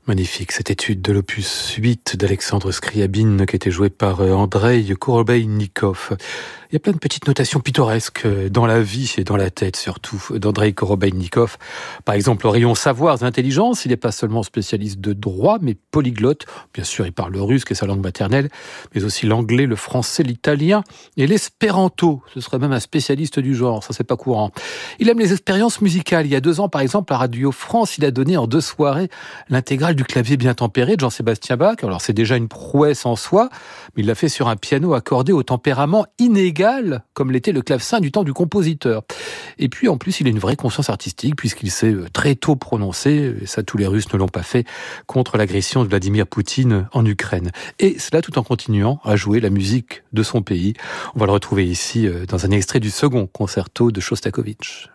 Magnifique, cette étude de l'opus 8 d'Alexandre Scriabine qui était jouée par Andrei Korobeinikov. Il y a plein de petites notations pittoresques dans la vie et dans la tête surtout d'Andrei Korobeinikov. Par exemple, au rayon savoirs et intelligence, il n'est pas seulement spécialiste de droit, mais polyglotte. Bien sûr, il parle le russe, qui est sa langue maternelle, mais aussi l'anglais, le français, l'italien et l'espéranto. Ce serait même un spécialiste du genre, ça c'est pas courant. Il aime les expériences musicales. Il y a 2 ans, par exemple, à Radio France, il a donné en 2 soirées l'intégrale du clavier bien tempéré de Jean-Sébastien Bach. Alors c'est déjà une prouesse en soi, mais il l'a fait sur un piano accordé au tempérament inégal, comme l'était le clavecin du temps du compositeur. Et puis en plus, il a une vraie conscience artistique, puisqu'il s'est très tôt prononcé, et ça tous les Russes ne l'ont pas fait, contre l'agression de Vladimir Poutine en Ukraine. Et cela tout en continuant à jouer la musique de son pays. On va le retrouver ici dans un extrait du second concerto de Shostakovich.